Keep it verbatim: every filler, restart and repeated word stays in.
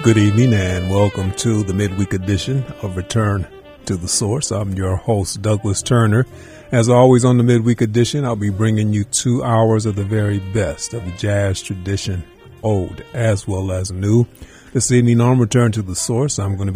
Good evening and welcome to the midweek edition of Return to the Source. I'm your host, Douglas Turner. As always on the midweek edition, I'll be bringing you two hours of the very best of the jazz tradition, old as well as new. This evening on Return to the Source, I'm going to be